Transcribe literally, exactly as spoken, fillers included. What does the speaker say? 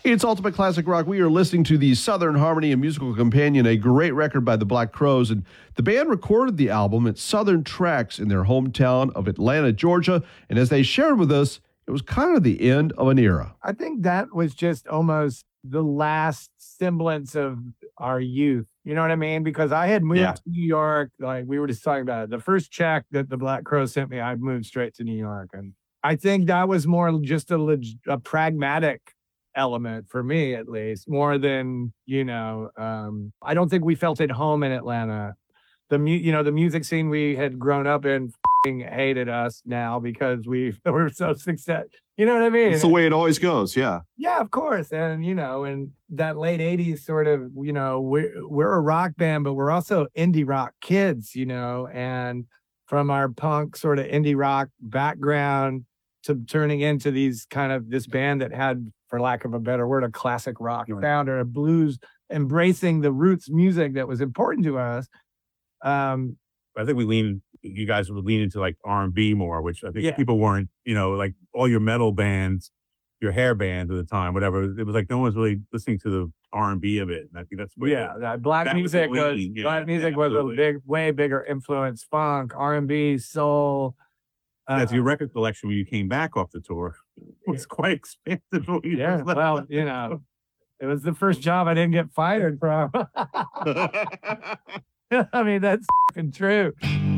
It's Ultimate Classic Rock. We are listening to the Southern Harmony and Musical Companion, a great record by the Black Crowes. And the band recorded the album at Southern Tracks in their hometown of Atlanta, Georgia. And as they shared with us, it was kind of the end of an era. I think that was just almost the last semblance of our youth. You know what I mean? Because I had moved Yeah. to New York. Like we were just talking about it. The first check that the Black Crowes sent me, I moved straight to New York. And I think that was more just a, leg- a pragmatic element for me, at least, more than, you know, um, I don't think we felt at home in Atlanta. The mu- you know, the music scene we had grown up in f***ing hated us now because we were so successful. You know what I mean? It's the way it always goes. Yeah. Yeah, of course. And, you know, in that late eighties sort of, you know, we're, we're a rock band, but we're also indie rock kids, you know, and from our punk sort of indie rock background to turning into these kind of this band that had, for lack of a better word, a classic rock Right. sound or a blues, embracing the roots music that was important to us. Um, I think we lean, you guys would lean into like R and B more, which I think Yeah. people weren't, you know, like all your metal bands, your hair bands at the time, whatever. It was like no one's really listening to the R and B of it. And I think that's where yeah, that black that was the music was, lean, yeah, black music was a absolutely. big, way bigger influence. Funk, R and B, soul. Uh, That's your record collection when you came back off the tour. It was quite expensive. when you Yeah, first left. well, you know, it was the first job I didn't get fired from. I mean, that's fucking true.